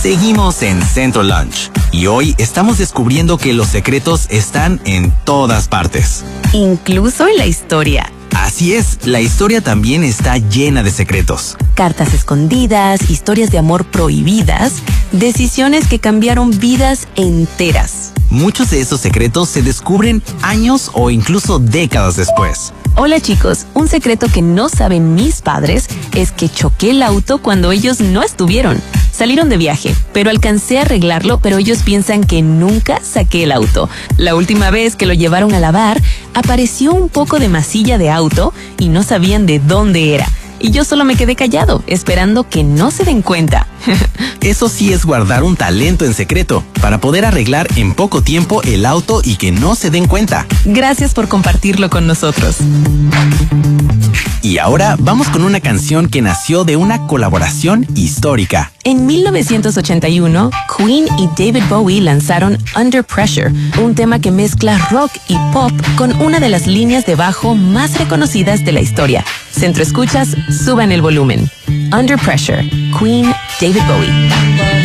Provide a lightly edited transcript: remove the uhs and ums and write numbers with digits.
Seguimos en Centro Lunch y hoy estamos descubriendo que los secretos están en todas partes. Incluso en la historia. Así es, la historia también está llena de secretos. Cartas escondidas, historias de amor prohibidas, decisiones que cambiaron vidas enteras. Muchos de esos secretos se descubren años o incluso décadas después. Hola chicos, un secreto que no saben mis padres es que choqué el auto cuando ellos no estuvieron. Salieron de viaje, pero alcancé a arreglarlo, pero ellos piensan que nunca saqué el auto. La última vez que lo llevaron a lavar, apareció un poco de masilla de auto y no sabían de dónde era. Y yo solo me quedé callado, esperando que no se den cuenta. Eso sí es guardar un talento en secreto, para poder arreglar en poco tiempo el auto y que no se den cuenta. Gracias por compartirlo con nosotros. Y ahora vamos con una canción que nació de una colaboración histórica. En 1981, Queen y David Bowie lanzaron Under Pressure, un tema que mezcla rock y pop con una de las líneas de bajo más reconocidas de la historia. Centro Escuchas, suban el volumen. Under Pressure, Queen, David Bowie.